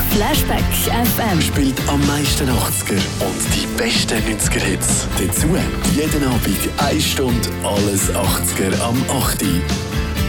Flashback FM. Spielt am meisten 80er und die besten 90er-Hits. Dazu jeden Abend 1 Stunde alles 80er am 8.